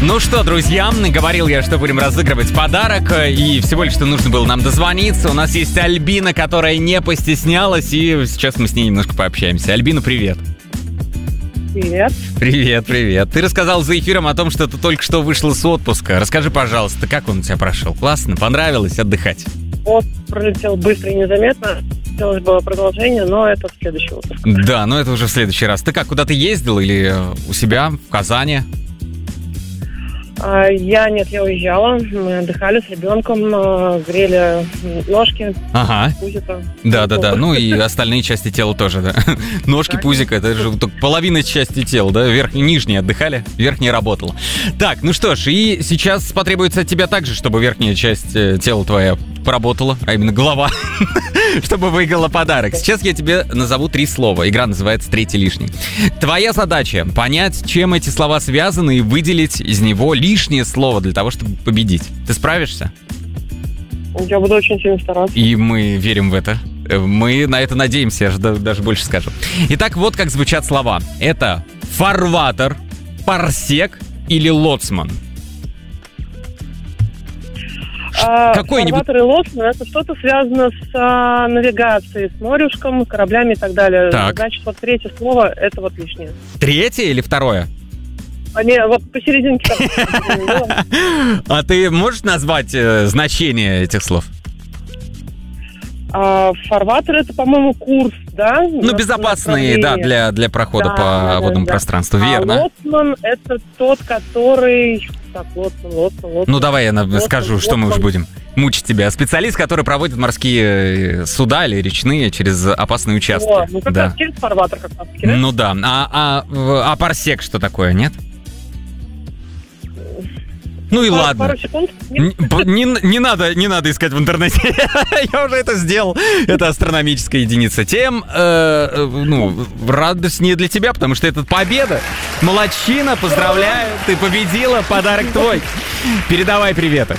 Ну что, друзья, говорил я, что будем разыгрывать подарок, и всего лишь что нужно было нам дозвониться. У нас есть Альбина, которая не постеснялась, и сейчас мы с ней немножко пообщаемся. Альбина, привет. Привет. Привет, привет. Ты рассказал за эфиром о том, что ты только что вышла с отпуска. Расскажи, пожалуйста, как он у тебя прошел? Классно? Понравилось отдыхать? Вот пролетел быстро и незаметно. Хотелось бы продолжение, но это в следующий выпуск. Да, но это уже в следующий раз. Ты как, куда-то ездил или у себя в Казани? Я уезжала. Мы отдыхали с ребенком, грели ножки, пузико. Да. Ну и остальные части тела тоже, да. Ножки, пузико, это же только половина части тела, да. Верхняя, нижняя отдыхали, верхняя работала. Так, ну что ж, и сейчас потребуется от тебя также, чтобы верхняя часть тела твоя поработала, а именно голова, чтобы выиграла подарок. Сейчас я тебе назову 3 слова. Игра называется «Третий лишний». Твоя задача — понять, чем эти слова связаны, и выделить из него лишнее слово для того, чтобы победить. Ты справишься? Я буду очень сильно стараться. И мы верим в это. Мы на это надеемся, я же даже больше скажу. Итак, вот как звучат слова. Это фарватер, парсек или лоцман. Фарватер и лоцман — это что-то связано с навигацией, с морюшком, кораблями и так далее. Так. Значит, вот третье слово — это вот лишнее. Третье или второе? Не, вот посерединке. А ты можешь назвать значение этих слов? Фарватер — это, по-моему, курс, да? Ну, безопасный, да, для прохода по водному пространству, верно. Лоцман — это тот, который... Так, лоцман. Ну, давай я скажу, что мы уж будем мучить тебя. Специалист, который проводит морские суда или речные через опасные участки. Ну, как раз через фарватер как раз-таки, да? Ну, да. А парсек что такое, нет? Ну и ладно. Пару секунд. Не надо искать в интернете. Я уже это сделал. Это астрономическая единица. Тем, радостнее для тебя, потому что это победа. Молодчина, поздравляю. Ты победила, подарок твой. Передавай приветы.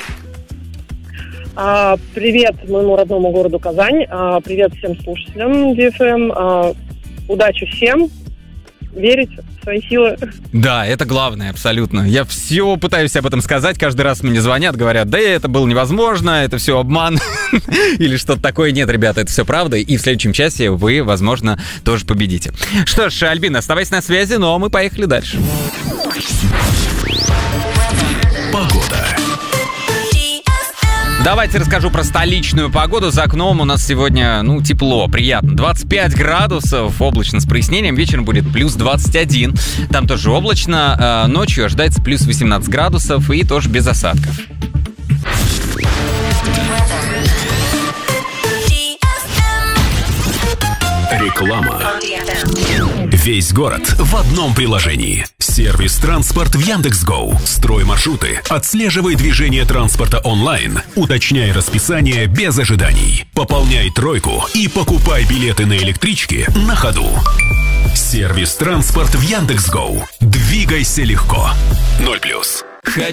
Привет моему родному городу Казань. Привет всем слушателям DFM. Удачи всем. Верить в свои силы. Да, это главное, абсолютно. Я все пытаюсь об этом сказать. Каждый раз мне звонят, говорят, да это было невозможно, это все обман или что-то такое. Нет, ребята, это все правда. И в следующем часе вы, возможно, тоже победите. Что ж, Альбина, оставайся на связи, но мы поехали дальше. Погода. Давайте расскажу про столичную погоду. За окном у нас сегодня, тепло, приятно. 25 градусов, облачно с прояснением. Вечером будет плюс 21. Там тоже облачно. Ночью ожидается плюс 18 градусов и тоже без осадков. Реклама. Весь город в одном приложении. Сервис «Транспорт» в Яндекс.Гоу. Строй маршруты, отслеживай движение транспорта онлайн, уточняй расписание без ожиданий, пополняй тройку и покупай билеты на электрички на ходу. Сервис «Транспорт» в Яндекс.Гоу. Двигайся легко. 0+.